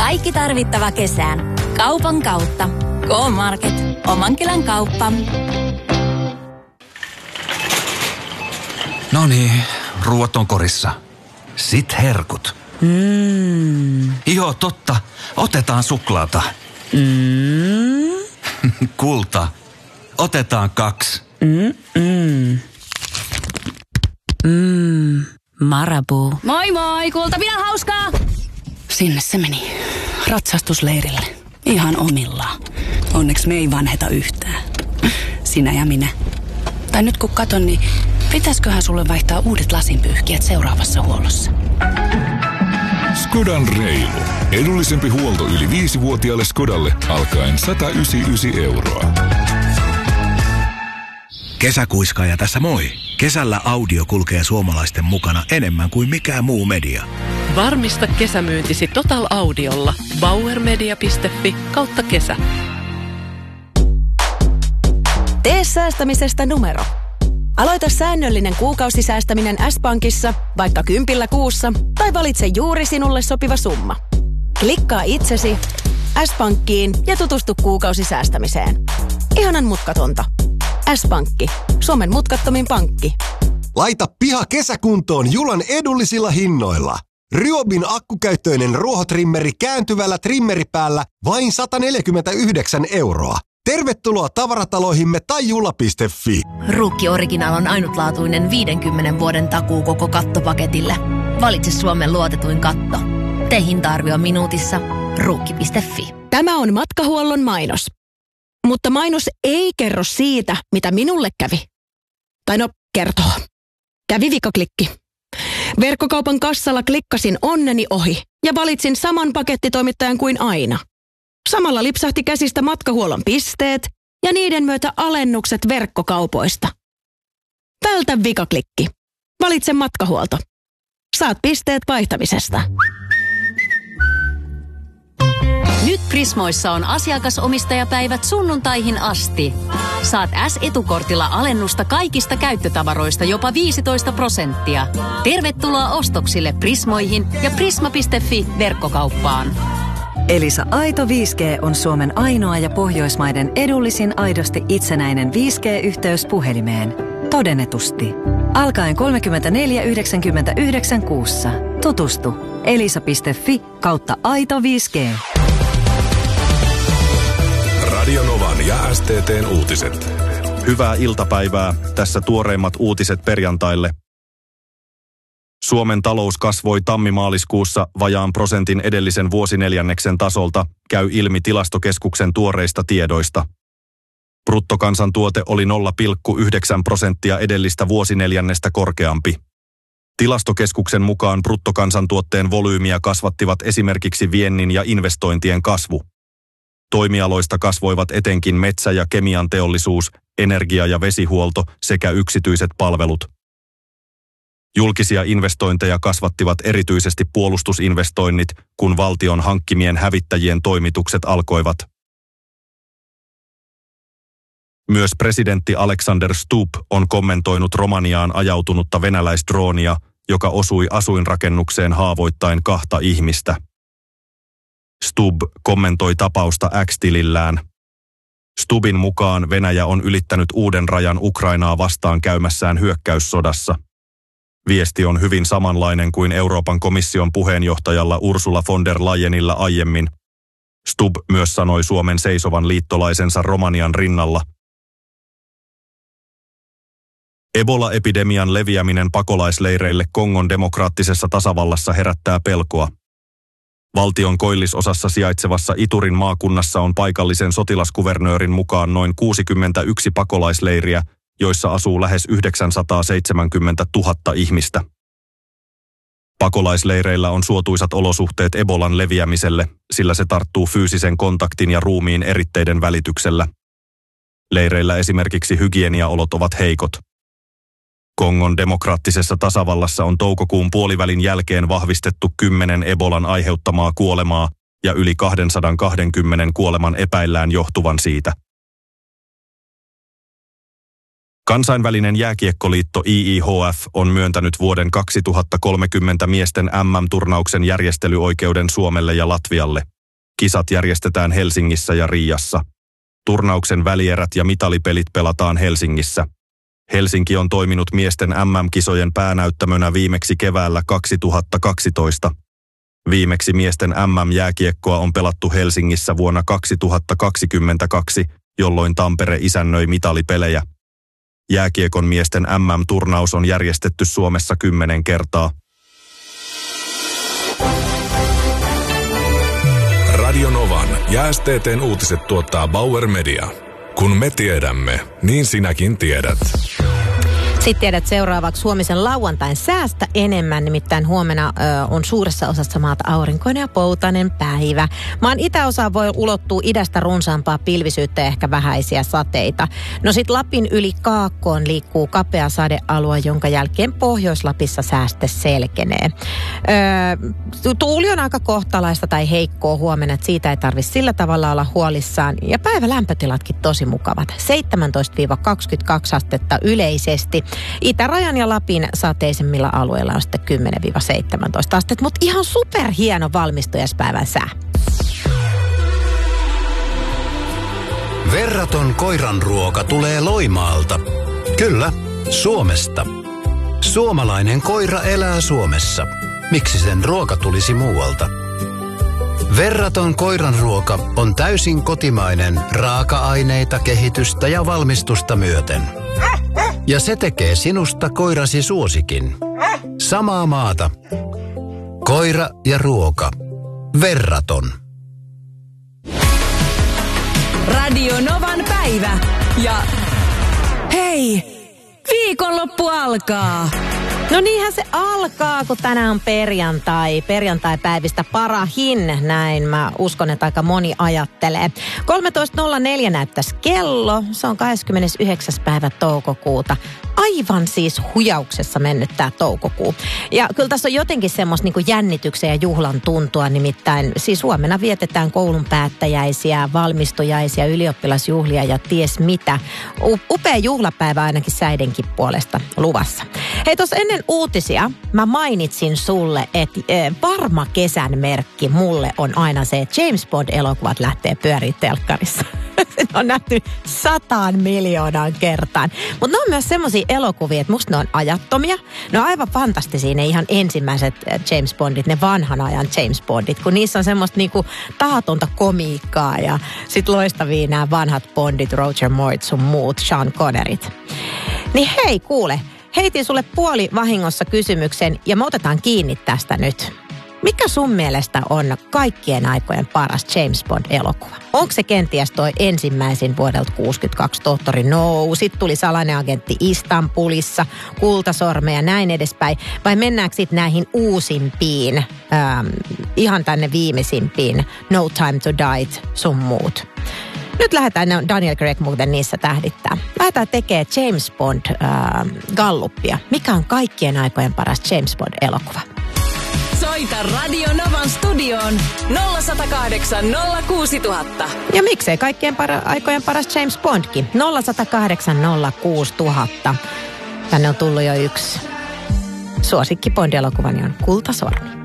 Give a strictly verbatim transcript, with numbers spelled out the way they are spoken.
Kaikki tarvittava kesään. Kaupan kautta. K-Market. Omankylän kauppa. No niin, ruuat on korissa. Sit herkut. Mm. Joo, totta. Otetaan suklaata. Mm. Kulta. Otetaan kaksi. Mm-mm. Mm. Marabou. Moi moi, Kulta, pidä hauskaa! Sinne se meni. Ratsastusleirille. Ihan omillaan. Onneksi me ei vanheta yhtään. Sinä ja minä. Tai nyt kun katon, niin pitäisköhän sulle vaihtaa uudet lasinpyyhkijät seuraavassa huollossa? Skodan reilu. Edullisempi huolto yli viisivuotiaalle Skodalle alkaen sata yhdeksänkymmentäyhdeksän euroa. Kesäkuiskaaja tässä moi. Kesällä audio kulkee suomalaisten mukana enemmän kuin mikään muu media. Varmista kesämyyntisi Total Audiolla. bauermedia piste fi kautta kesä. Tee säästämisestä numero. Aloita säännöllinen kuukausisäästäminen S-Pankissa, vaikka kympillä kuussa, tai valitse juuri sinulle sopiva summa. Klikkaa itsesi S-Pankkiin ja tutustu kuukausisäästämiseen. Ihanan mutkatonta. S-Pankki. Suomen mutkattomin pankki. Laita piha kesäkuntoon Julan edullisilla hinnoilla. Ryobin akkukäyttöinen ruohotrimmeri kääntyvällä trimmeripäällä vain sata neljäkymmentäyhdeksän euroa. Tervetuloa tavarataloihimme tai jula piste fi. Ruukki Original on ainutlaatuinen viidenkymmenen vuoden takuu koko kattopaketille. Valitse Suomen luotetuin katto. Tee hinta-arvio minuutissa. Ruukki piste fi. Tämä on matkahuollon mainos. Mutta mainos ei kerro siitä, mitä minulle kävi. Tai no, kertoo. Kävi vikaklikki. Verkkokaupan kassalla klikkasin onneni ohi ja valitsin saman pakettitoimittajan kuin aina. Samalla lipsahti käsistä matkahuollon pisteet ja niiden myötä alennukset verkkokaupoista. Vältä vikaklikki. Valitse matkahuolto. Saat pisteet vaihtamisesta. Nyt Prismoissa on asiakasomistajapäivät sunnuntaihin asti. Saat S-etukortilla alennusta kaikista käyttötavaroista jopa viisitoista prosenttia. Tervetuloa ostoksille Prismoihin ja prisma piste fi verkkokauppaan. Elisa Aito viisi G on Suomen ainoa ja Pohjoismaiden edullisin aidosti itsenäinen viisi G-yhteys puhelimeen. Todennetusti. Alkaen kolmekymmentäneljä yhdeksänkymmentäyhdeksän kuussa. Tutustu. elisa piste fi kautta aito viisi G. Radio Novan ja S T T:n uutiset. Hyvää iltapäivää. Tässä tuoreimmat uutiset perjantaille. Suomen talous kasvoi tammi-maaliskuussa vajaan prosentin edellisen vuosineljänneksen tasolta, käy ilmi Tilastokeskuksen tuoreista tiedoista. Bruttokansantuote oli nolla pilkku yhdeksän prosenttia edellistä vuosineljännestä korkeampi. Tilastokeskuksen mukaan bruttokansantuotteen volyymiä kasvattivat esimerkiksi viennin ja investointien kasvu. Toimialoista kasvoivat etenkin metsä- ja kemian teollisuus, energia- ja vesihuolto sekä yksityiset palvelut. Julkisia investointeja kasvattivat erityisesti puolustusinvestoinnit, kun valtion hankkimien hävittäjien toimitukset alkoivat. Myös presidentti Alexander Stubb on kommentoinut Romaniaan ajautunutta venäläisdroonia, joka osui asuinrakennukseen haavoittain kahta ihmistä. Stubb kommentoi tapausta X-tilillään. Stubbin mukaan Venäjä on ylittänyt uuden rajan Ukrainaa vastaan käymässään hyökkäyssodassa. Viesti on hyvin samanlainen kuin Euroopan komission puheenjohtajalla Ursula von der Leyenillä aiemmin. Stubb myös sanoi Suomen seisovan liittolaisensa Romanian rinnalla. Ebola-epidemian leviäminen pakolaisleireille Kongon demokraattisessa tasavallassa herättää pelkoa. Valtion koillisosassa sijaitsevassa Iturin maakunnassa on paikallisen sotilaskuvernöörin mukaan noin kuusikymmentäyksi pakolaisleiriä, joissa asuu lähes yhdeksänsataaseitsemänkymmentätuhatta ihmistä. Pakolaisleireillä on suotuisat olosuhteet Ebolan leviämiselle, sillä se tarttuu fyysisen kontaktin ja ruumiin eritteiden välityksellä. Leireillä esimerkiksi hygieniaolot ovat heikot. Kongon demokraattisessa tasavallassa on toukokuun puolivälin jälkeen vahvistettu kymmenen Ebolan aiheuttamaa kuolemaa ja yli kaksisataakaksikymmentä kuoleman epäillään johtuvan siitä. Kansainvälinen jääkiekkoliitto I I H F on myöntänyt vuoden kaksituhattakolmekymmentä miesten M M-turnauksen järjestelyoikeuden Suomelle ja Latvialle. Kisat järjestetään Helsingissä ja Riassa. Turnauksen välierät ja mitalipelit pelataan Helsingissä. Helsinki on toiminut miesten äm äm-kisojen päänäyttämönä viimeksi keväällä kaksituhattakaksitoista. Viimeksi miesten äm äm-jääkiekkoa on pelattu Helsingissä vuonna kaksituhattakaksikymmentäkaksi, jolloin Tampere isännöi mitalipelejä. Jääkiekon miesten äm äm-turnaus on järjestetty Suomessa kymmenen kertaa. Radio Novan ja S T T:n uutiset tuottaa Bauer Media. Kun me tiedämme, niin sinäkin tiedät. Sitten tiedät seuraavaksi huomisen lauantain säästä enemmän, nimittäin huomenna ö, on suuressa osassa maata aurinkoinen ja poutainen päivä. Maan itäosa voi ulottua idästä runsaampaa pilvisyyttä ja ehkä vähäisiä sateita. No sit Lapin yli Kaakkoon liikkuu kapea sadealue, jonka jälkeen Pohjois-Lapissa sääste selkenee. Ö, tuuli on aika kohtalaista tai heikkoa huomenna, että siitä ei tarvitse sillä tavalla olla huolissaan. Ja päivälämpötilatkin tosi mukavat. seitsemäntoista kaksikymmentäkaksi astetta yleisesti. Itärajan ja Lapin sateisemmilla alueilla on sitten kymmenen seitsemäntoista astetta, mutta ihan superhieno valmistujaispäivän sää. Verraton koiranruoka tulee Loimaalta. Kyllä, Suomesta. Suomalainen koira elää Suomessa. Miksi sen ruoka tulisi muualta? Verraton koiranruoka on täysin kotimainen raaka-aineita, kehitystä ja valmistusta myöten. Ja se tekee sinusta koirasi suosikin. Samaa maata. Koira ja ruoka. Verraton. Radio Novan päivä. Ja hei, viikonloppu alkaa. No niinhän se alkaa, kun tänään on perjantai. Perjantai-päivistä parahin, näin mä uskon, että aika moni ajattelee. kolmetoista nolla neljä näyttäisi kello. Se on kahdeskymmenesyhdeksäs päivä toukokuuta. Aivan siis hujauksessa mennyt tää toukokuu. Ja kyllä tässä on jotenkin semmoista niin kuin jännityksen ja juhlan tuntua, nimittäin siis huomenna vietetään koulun päättäjäisiä, valmistujaisia, ylioppilasjuhlia ja ties mitä. Upea juhlapäivä ainakin säidenkin puolesta luvassa. Hei, tuossa ennen uutisia mä mainitsin sulle, että e, varma kesän merkki mulle on aina se, että James Bond-elokuvat lähtee pyöriin telkkarissa. Se on nähty sataan miljoonaan kertaan. Mutta ne on myös semmosia elokuvia, että musta ne on ajattomia. Ne on aivan fantastisia ne ihan ensimmäiset James Bondit, ne vanhan ajan James Bondit, kun niissä on semmoista niinku tahatonta komiikkaa ja sit loistavia nämä vanhat Bondit, Roger Moore sun muut, Sean Connerit. Niin hei, kuule, heitin sulle puoli vahingossa kysymyksen ja me otetaan kiinni tästä nyt. Mikä sun mielestä on kaikkien aikojen paras James Bond-elokuva? Onko se kenties toi ensimmäisin vuodelta kuusikymmentäkaksi Tohtori No, sitten tuli Salainen agentti Istanbulissa, Kultasorme ja näin edespäin? Vai mennäänkö sitten näihin uusimpiin, ähm, ihan tänne viimeisimpiin, No Time to Die, sun muut? Nyt lähdetään, Daniel Craig muuten niissä tähdittää. Lähdetään tekemään James Bond äh, galluppia. Mikä on kaikkien aikojen paras James Bond-elokuva? Soita Radio Novan studioon nolla yksi nolla kahdeksan nolla kuusi nolla nolla nolla. Ja miksei kaikkien para- aikojen paras James Bondkin? nolla yksi nolla kahdeksan nolla kuusi nolla nolla nolla. Tänne on tullut jo yksi suosikki Bond-elokuvani on Kultasormi.